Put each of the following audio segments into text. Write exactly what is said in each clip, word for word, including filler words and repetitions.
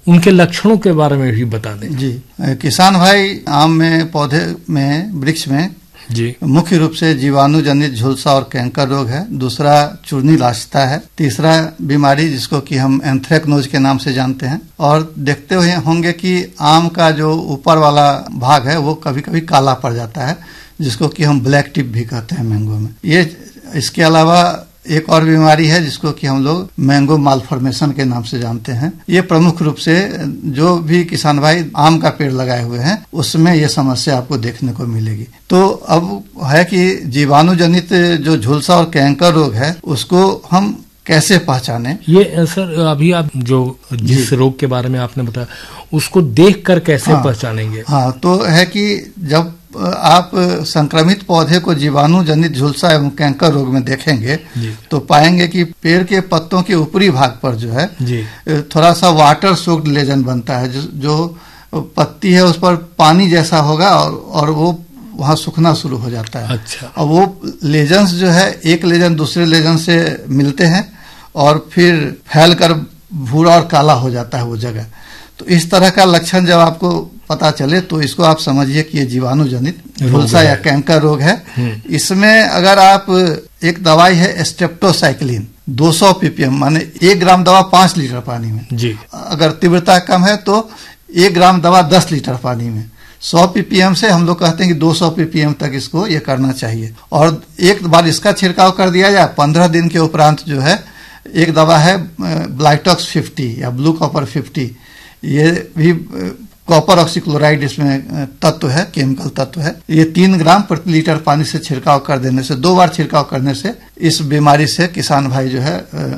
उनके लक्षणों के बारे में भी बता दें। जी, किसान भाई, आम में पौधे में वृक्ष में जी मुख्य रूप से जीवाणु जनित झुलसा और कैंकर रोग है। दूसरा चूर्णी लाशता है। तीसरा बीमारी जिसको कि हम एंथ्रेक्नोज के नाम से जानते हैं। और देखते हुए होंगे कि आम का जो ऊपर वाला भाग है वो कभी कभी काला पड़ जाता है, जिसको कि हम ब्लैक टिप भी कहते हैं मैंगो में। ये इसके अलावा एक और बीमारी है जिसको कि हम लोग मैंगो मालफॉर्मेशन के नाम से जानते हैं। ये प्रमुख रूप से जो भी किसान भाई आम का पेड़ लगाए हुए हैं उसमें ये समस्या आपको देखने को मिलेगी। तो अब है कि जीवाणु जनित जो झुलसा और कैंकर रोग है उसको हम कैसे पहचाने। ये सर अभी आप जो जिस रोग के बारे में आपने बताया उसको देख कर कैसे हाँ, पहचानेंगे। हाँ, तो है कि जब आप संक्रमित पौधे को जीवाणु जनित झुलसा एवं कैंकर रोग में देखेंगे तो पाएंगे कि पेड़ के पत्तों के ऊपरी भाग पर जो है जी। थोड़ा सा वाटर सोक्ड लेजन बनता है। जो, जो पत्ती है उस पर पानी जैसा होगा और, और वो वहां सूखना शुरू हो जाता है। अच्छा। और वो लेजन्स जो है एक लेजन दूसरे लेजन से मिलते हैं और फिर फैलकर भूरा और काला हो जाता है वो जगह। तो इस तरह का लक्षण जब आपको पता चले तो इसको आप समझिए कि ये जीवाणु जनित झुलसा या कैंकर रोग है। इसमें अगर आप एक दवाई है स्ट्रेप्टोसाइक्लिन दो सौ पीपीएम माने एक ग्राम दवा पांच लीटर पानी में जी। अगर तीव्रता कम है तो एक ग्राम दवा दस लीटर पानी में। सौ पीपीएम से हम लोग कहते हैं कि दो सौ पीपीएम तक इसको ये करना चाहिए। और एक बार इसका छिड़काव कर दिया जाए पंद्रह दिन के उपरांत जो है एक दवा है ब्लाइटॉक्स फिफ्टी या ब्लू कॉपर फिफ्टी। ये भी कॉपर ऑक्सीक्लोराइड इसमें तत्व है, केमिकल तत्व है। ये तीन ग्राम प्रति लीटर पानी से छिड़काव कर देने से, दो बार छिड़काव करने से इस बीमारी से किसान भाई जो है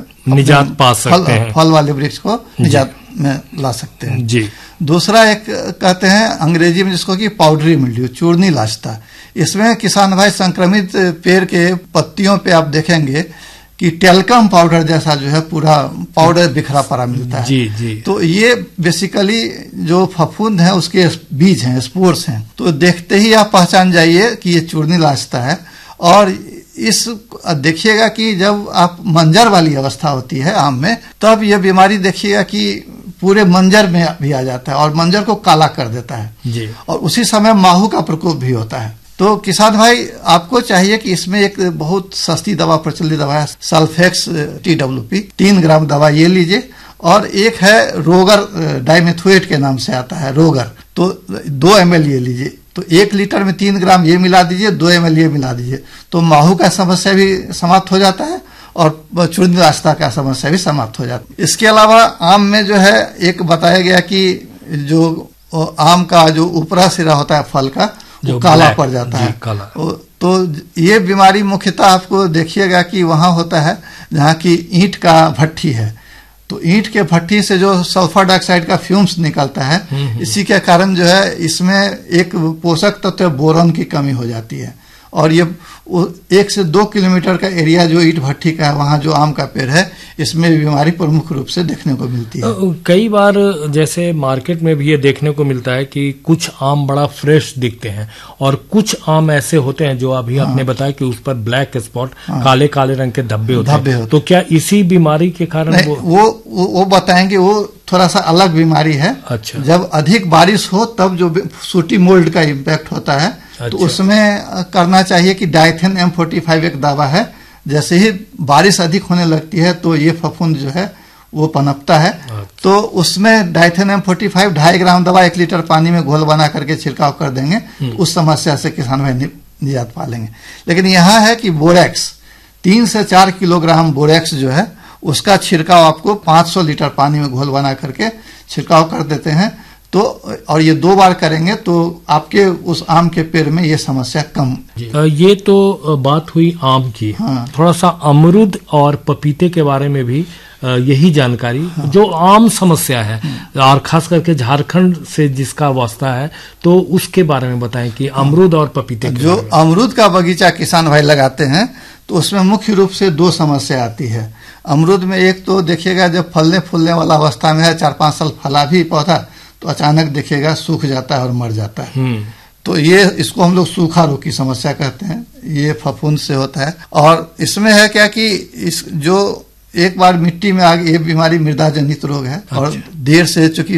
निजात पा सकते फल, हैं। फल वाले वृक्ष को निजात में ला सकते हैं जी। दूसरा एक कहते हैं अंग्रेजी में जिसको कि पाउडरी मिल्ड्यू, चूर्णी लाशता। इसमें किसान भाई संक्रमित पेड़ के पत्तियों पे आप देखेंगे कि टेल्कम पाउडर जैसा जो है पूरा पाउडर बिखरा पड़ा मिलता है। जी जी। तो ये बेसिकली जो फफूंद है उसके बीज हैं, स्पोर्स हैं। तो देखते ही आप पहचान जाइए कि ये चूर्णी लाशता है। और इस देखिएगा कि जब आप मंजर वाली अवस्था होती है आम में तब ये बीमारी देखिएगा कि पूरे मंजर में भी आ जाता है और मंजर को काला कर देता है जी। और उसी समय माहू का प्रकोप भी होता है। तो किसान भाई आपको चाहिए कि इसमें एक बहुत सस्ती दवा प्रचलित दवा है सल्फेक्स टी डब्ल्यू पी, तीन ग्राम दवा ये लीजिए। और एक है रोगर डाइमेथोएट के नाम से आता है रोगर, तो दो एम एल ये लीजिए। तो एक लीटर में तीन ग्राम ये मिला दीजिए, दो एम एल ये मिला दीजिए, तो माहू का समस्या भी समाप्त हो जाता है और चूर्णी लाशता का समस्या भी समाप्त हो जाता है। इसके अलावा आम में जो है एक बताया गया कि जो आम का जो ऊपरा सिरा होता है फल का वो काला पड़ जाता है। काला। तो ये बीमारी मुख्यतः आपको देखिएगा कि वहां होता है जहाँ की ईंट का भट्ठी है। तो ईंट के भट्ठी से जो सल्फर डाइऑक्साइड का फ्यूम्स निकलता है, इसी के कारण जो है इसमें एक पोषक तत्व बोरॉन की कमी हो जाती है। और ये एक से दो किलोमीटर का एरिया जो ईंट भट्ठी का है वहाँ जो आम का पेड़ है इसमें बीमारी प्रमुख रूप से देखने को मिलती है। कई बार जैसे मार्केट में भी ये देखने को मिलता है कि कुछ आम बड़ा फ्रेश दिखते हैं और कुछ आम ऐसे होते हैं जो अभी हाँ। आपने बताया कि उस पर ब्लैक स्पॉट हाँ। काले काले रंग के धब्बे होते हैं। होते। तो क्या इसी बीमारी के कारण वो वो, वो, वो बताएंगे वो थोड़ा सा अलग बीमारी है। अच्छा। जब अधिक बारिश हो तब जो सूटी मोल्ड का इम्पैक्ट होता है। अच्छा। तो उसमें करना चाहिए कि डाइथेन एम फोर्टी फाइव एक दवा है, जैसे ही बारिश अधिक होने लगती है तो ये फफूंद जो है वो पनपता है। अच्छा। तो उसमें डाइथेन एम फोर्टी फाइव ढाई ग्राम दवा एक लीटर पानी में घोल बना करके छिड़काव कर देंगे तो उस समस्या से किसान भाई निजात पा लेंगे। लेकिन यहाँ है कि बोरेक्स तीन से चार किलोग्राम बोरेक्स जो है उसका छिड़काव आपको पांच सौ लीटर पानी में घोल बना करके छिड़काव कर देते हैं। तो और ये दो बार करेंगे तो आपके उस आम के पेड़ में ये समस्या कम। ये तो बात हुई आम की। हाँ। थोड़ा सा अमरूद और पपीते के बारे में भी यही जानकारी। हाँ। जो आम समस्या है और खास करके झारखंड से जिसका वास्ता है तो उसके बारे में बताएं कि अमरूद और पपीते के जो अमरूद का बगीचा किसान भाई लगाते हैं तो उसमें मुख्य रूप से दो समस्या आती है। अमरूद में एक तो देखिएगा जब फलने फूलने वाला अवस्था में है, चार पांच साल फला भी पौधा, तो अचानक देखिएगा सूख जाता है और मर जाता है। तो ये इसको हम लोग सूखा रोग की समस्या कहते हैं। ये फफूंद से होता है। और इसमें है क्या कि इस जो एक बार मिट्टी में आ गई ये बीमारी मृदा जनित रोग है। अच्छा। और देर से चूंकि